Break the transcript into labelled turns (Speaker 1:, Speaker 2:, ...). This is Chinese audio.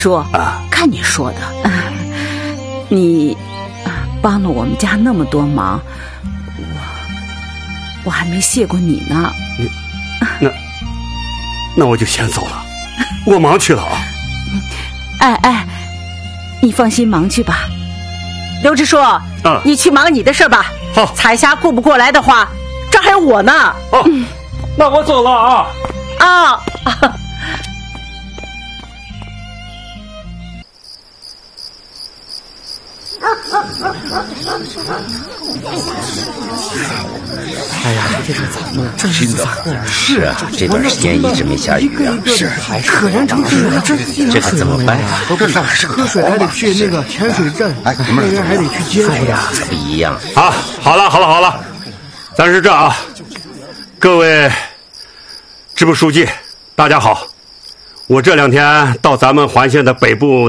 Speaker 1: 说看你说的，你帮了我们家那么多忙，我还没谢过你呢。
Speaker 2: 那我就先走了，我忙去了啊。
Speaker 1: 哎，你放心忙去吧。
Speaker 3: 刘支书，你去忙你的事吧。
Speaker 2: 好，
Speaker 3: 彩霞顾不过来的话，这还有我呢。
Speaker 2: 哦，那我走了啊。
Speaker 4: 哎呀，这是咋弄？这
Speaker 5: 是咋弄？是啊，这段时间一直没下雨啊。
Speaker 4: 是，可燃成这样，
Speaker 5: 这可怎么办呀？
Speaker 4: 喝水还得去那个甜水镇，那边还得去接水呀。
Speaker 5: 可不一样。
Speaker 2: 好了，咱是这啊，各位支部书记，大家好，我这2天到咱们环县的北部